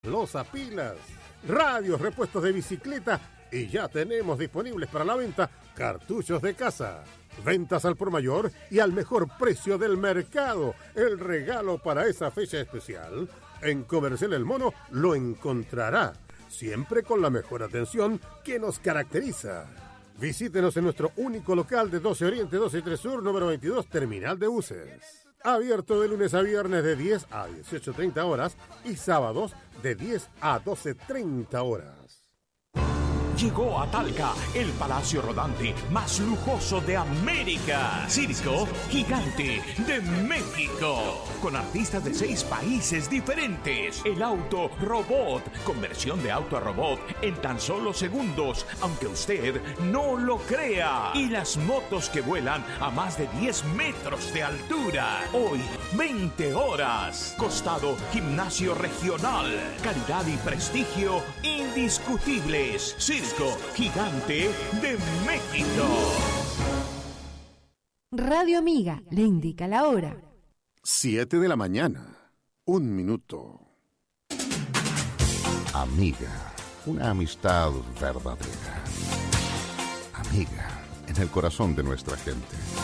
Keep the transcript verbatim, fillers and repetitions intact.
loza, pilas, radios, repuestos de bicicleta y ya tenemos disponibles para la venta cartuchos de casa. Ventas al por mayor y al mejor precio del mercado. El regalo para esa fecha especial. En Comercial El Mono lo encontrará, siempre con la mejor atención que nos caracteriza. Visítenos en nuestro único local de doce Oriente, doce tres Sur, número veintidós, Terminal de Buses. Abierto de lunes a viernes de diez a dieciocho treinta horas y sábados de diez a doce treinta horas. Llegó a Talca el palacio rodante más lujoso de América. Circo Gigante de México. Con artistas de seis países diferentes. El auto robot. Conversión de auto a robot en tan solo segundos, aunque usted no lo crea. Y las motos que vuelan a más de diez metros de altura. Hoy, veinte horas. Costado Gimnasio Regional. Calidad y prestigio indiscutibles. Circo Gigante de México. Radio Amiga le indica la hora. Siete de la mañana. Un minuto. Amiga, una amistad verdadera. Amiga, en el corazón de nuestra gente.